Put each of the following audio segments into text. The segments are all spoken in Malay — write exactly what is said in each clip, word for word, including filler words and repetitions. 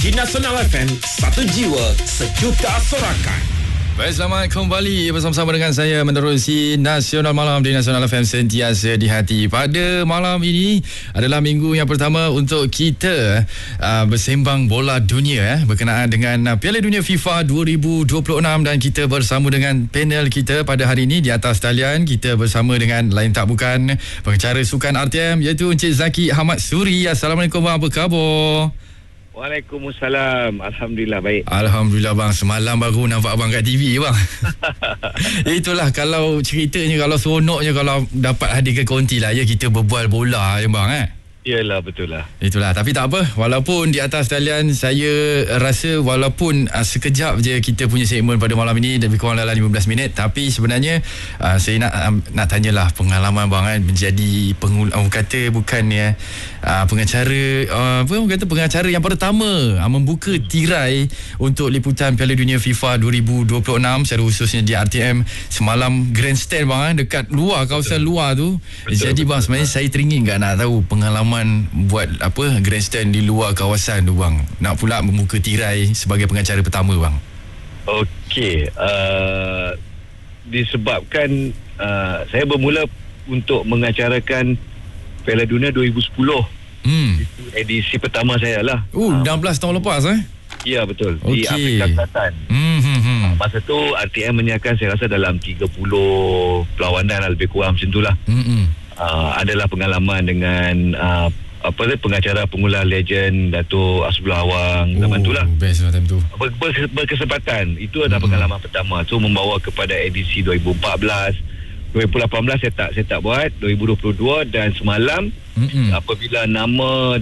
Di Nasional F M, satu jiwa, sejuta sorakan. Baik, selamat kembali bersama-sama dengan saya menerusi Nasional Malam di Nasional F M, sentiasa di hati. Pada malam ini adalah minggu yang pertama untuk kita uh, bersembang bola dunia eh, berkenaan dengan uh, Piala Dunia FIFA dua ribu dua puluh enam, dan kita bersama dengan panel kita pada hari ini. Di atas talian kita bersama dengan lain tak bukan pengacara sukan R T M, iaitu Encik Zaki Ahmad Suri. Assalamualaikum bang, apa khabar? Waalaikumsalam. Alhamdulillah baik. Alhamdulillah bang, semalam baru nampak abang kat T V bang. Itulah, kalau ceritanya, kalau seronoknya kalau dapat hadir ke konti lah ya, kita berbual bola ya bang eh. Yalah, betul lah. Itulah, tapi tak apa, walaupun di atas talian saya rasa walaupun uh, sekejap je kita punya segmen pada malam ini, lebih kurang dalam lima belas minit, tapi sebenarnya uh, saya nak um, nak tanyalah pengalaman bang kan, menjadi pengul orang kata bukannya uh, pengacara uh, apa orang kata pengacara yang pertama uh, membuka tirai untuk liputan Piala Dunia FIFA dua ribu dua puluh enam, secara khususnya di R T M semalam grandstand bang kan, dekat luar, kawasan betul. luar tu. Betul, Jadi betul, bang, sebenarnya betul. saya teringin enggak nak tahu pengalaman buat apa grandstand di luar kawasan tu bang, nak pula membuka tirai sebagai pengacara pertama bang. Okey, uh, disebabkan uh, saya bermula untuk mengacarakan Piala Dunia dua ribu sepuluh. Hmm. Itu edisi pertama saya lah. Oh, uh, enam belas tahun lepas eh? Ya, betul. Okay. Di Afrika Selatan. Hmm, hmm, hmm. Uh, masa tu R T M menyiarkan saya rasa dalam tiga puluh perlawanan lebih kurang macam itulah. Hmm, hmm. Uh, adalah pengalaman dengan uh, apa tu, pengacara pemula legend Dato' Asbullah Awang zaman oh, tu lah. Best time tu. Ber, ber, berkesempatan. Itu adalah mm-hmm. pengalaman pertama. So membawa kepada edisi dua ribu empat belas, dua ribu lapan belas saya tak saya tak buat, dua ribu dua puluh dua, dan semalam mm-hmm. apabila nama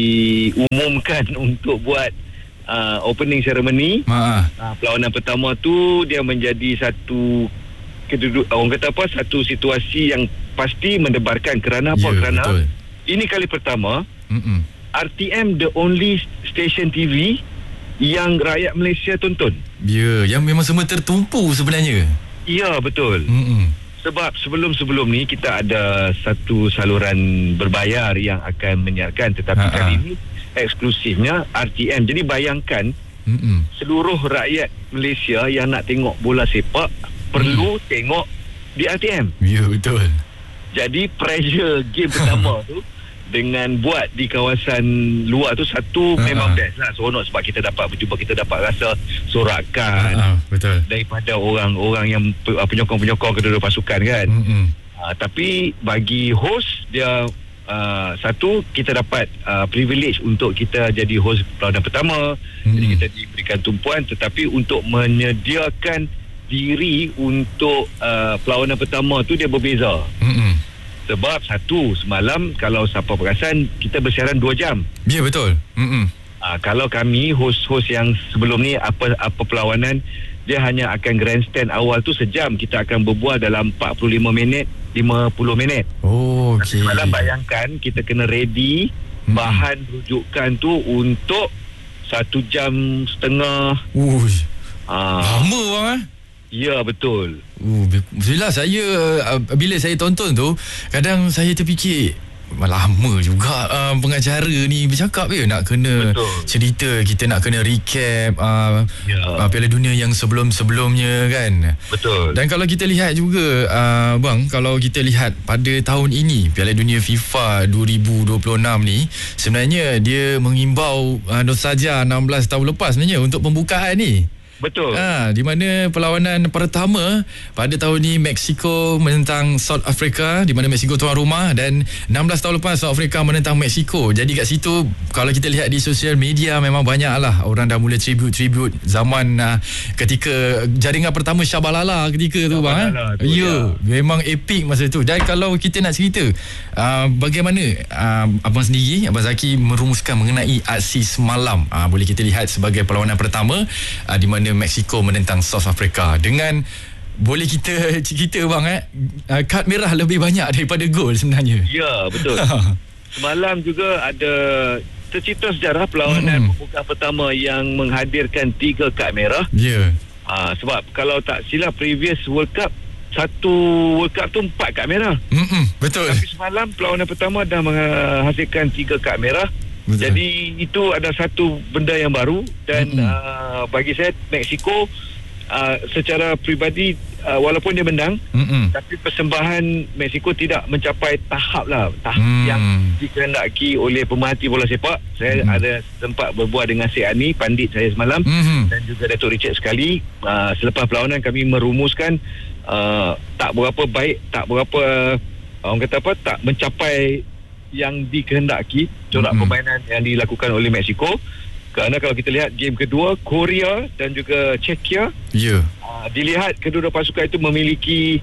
diumumkan untuk buat uh, opening ceremony, uh, perlawanan pertama tu dia menjadi satu keduduk, orang kata apa, satu situasi yang pasti mendebarkan. Kerana apa? Yeah, kerana betul. Ini kali pertama Mm-mm. R T M the only station T V yang rakyat Malaysia tonton. Ya, yeah, yang memang semua tertumpu sebenarnya. Ya, betul. Mm-mm. Sebab sebelum-sebelum ni kita ada satu saluran berbayar yang akan menyiarkan, tetapi Ha-ha. kali ini eksklusifnya R T M. Jadi bayangkan Mm-mm. seluruh rakyat Malaysia yang nak tengok bola sepak perlu mm. tengok di R T M. Ya, yeah, betul. Jadi pressure game pertama tu dengan buat di kawasan luar tu satu uh-huh. memang best lah, seronok sebab kita dapat berjumpa, kita dapat rasa sorakan uh-huh. betul, daripada orang-orang yang penyokong-penyokong kedua-dua pasukan kan. Uh-huh. Uh, tapi bagi host dia uh, satu, kita dapat uh, privilege untuk kita jadi host perlawanan pertama. Uh-huh. Jadi kita diberikan tumpuan, tetapi untuk menyediakan diri untuk uh, perlawanan pertama tu dia berbeza. Mm-hmm. Sebab satu, semalam kalau siapa perasan kita bersiaran dua jam. Ya, yeah, betul. Mm-hmm. Uh, kalau kami host-host yang sebelum ni apa apa perlawanan dia hanya akan grandstand awal tu sejam, kita akan berbual dalam empat puluh lima minit, lima puluh minit. Oh, okey. Semalam bayangkan kita kena ready mm-hmm. bahan rujukan tu untuk satu jam setengah. Uh, uh, lama bang eh? Ya, betul. Uh, bila saya uh, bila saya tonton tu, kadang saya terfikir lama juga uh, pengacara ni bercakap ya, nak kena betul. cerita, kita nak kena recap uh, ya. uh, Piala Dunia yang sebelum-sebelumnya kan. Betul. Dan kalau kita lihat juga uh, bang, kalau kita lihat pada tahun ini Piala Dunia FIFA dua ribu dua puluh enam ni, sebenarnya dia mengimbau uh, saja enam belas tahun lepas sebenarnya untuk pembukaan ni. Betul. Ha, di mana perlawanan pertama pada tahun ini Mexico menentang South Africa, di mana Mexico tuan rumah, dan enam belas tahun lepas South Africa menentang Mexico. Jadi kat situ kalau kita lihat di sosial media memang banyaklah orang dah mula tribute-tribute zaman uh, ketika jaringan pertama Shabalala ketika tu bang. Ya, yeah, memang epic masa tu. Dan kalau kita nak cerita uh, bagaimana uh, abang sendiri, abang Zaki merumuskan mengenai aksi semalam, uh, boleh kita lihat sebagai perlawanan pertama uh, di mana Mexico menentang South Africa, dengan boleh kita cerita bang eh, kad merah lebih banyak daripada gol sebenarnya. Ya, betul. Semalam juga ada tercipta sejarah perlawanan mm-hmm. pembukaan pertama yang menghadirkan tiga kad merah. Ya. Yeah. Uh, sebab kalau tak silap previous World Cup, satu World Cup tu empat kad merah. Mm-mm, betul. Tapi semalam perlawanan pertama dah menghasilkan tiga kad merah. Betul. Jadi itu ada satu benda yang baru dan mm-hmm. uh, bagi saya Mexico uh, secara peribadi uh, walaupun dia menang mm-hmm. tapi persembahan Mexico tidak mencapai tahap lah tahap mm. yang dikehendaki oleh pemerhati bola sepak. Saya mm. ada sempat berbual dengan Syed Ani, pandit saya semalam mm-hmm. dan juga Datuk Richard sekali. Uh, selepas perlawanan kami merumuskan uh, tak berapa baik, tak berapa orang kata apa, tak mencapai yang dikehendaki corak mm-hmm. permainan yang dilakukan oleh Mexico. Kerana kalau kita lihat game kedua, Korea dan juga Czechia, yeah. uh, dilihat kedua-dua pasukan itu memiliki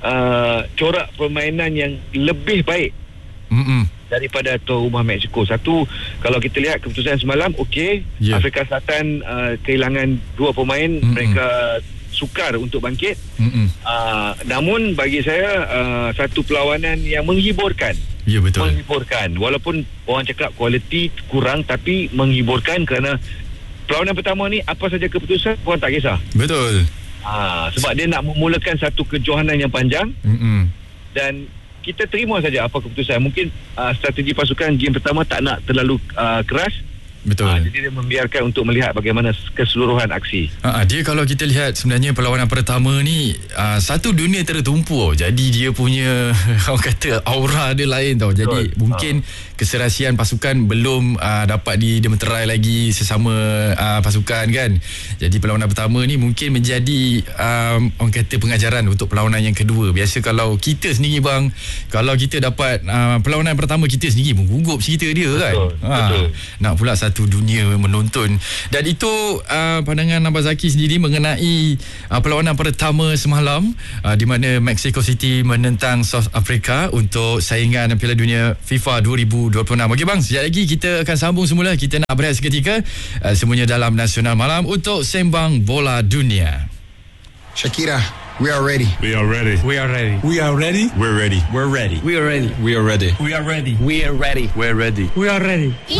uh, corak permainan yang lebih baik mm-hmm. daripada tuan rumah Mexico. Satu, kalau kita lihat keputusan semalam, okey, yeah. Afrika Selatan uh, kehilangan dua pemain, mm-hmm. mereka sukar untuk bangkit. Mm-hmm. Uh, namun bagi saya uh, satu perlawanan yang menghiburkan. Ya, betul. Menghiburkan. Walaupun orang cakap kualiti kurang, tapi menghiburkan kerana perlawanan pertama ni apa saja keputusan orang tak kisah. Betul. Ha, sebab dia nak memulakan satu kejohanan yang panjang. Mm-hmm. Dan kita terima saja apa keputusan. Mungkin uh, strategi pasukan game pertama tak nak terlalu uh, keras. Betul. Ha, jadi dia membiarkan untuk melihat bagaimana keseluruhan aksi. Ha, dia kalau kita lihat sebenarnya perlawanan pertama ni uh, satu dunia tertumpu. Jadi dia punya orang kata aura dia lain tau. Jadi betul. Mungkin ha. keserasian pasukan belum uh, dapat didemeterai lagi sesama uh, pasukan kan. Jadi perlawanan pertama ni mungkin menjadi um, orang kata pengajaran untuk perlawanan yang kedua. Biasa kalau kita sendiri bang, kalau kita dapat uh, perlawanan pertama kita sendiri menggugup cerita dia kan. Betul. Ha, betul. Nak pula satu dunia menonton. Dan itu uh, pandangan Abang Zaki sendiri mengenai uh, perlawanan pertama semalam uh, di mana Mexico City menentang South Africa untuk saingan Piala Dunia FIFA dua ribu dua puluh enam. Okey bang, sekejap lagi kita akan sambung semula. Kita nak berehat seketika, uh, semuanya dalam Nasional Malam untuk Sembang Bola Dunia. Shakira, we are ready. We are ready. We are ready. We are ready. We're ready. We're ready. We are ready. We are ready. We are ready. We are ready. We're ready. We are ready. We are ready.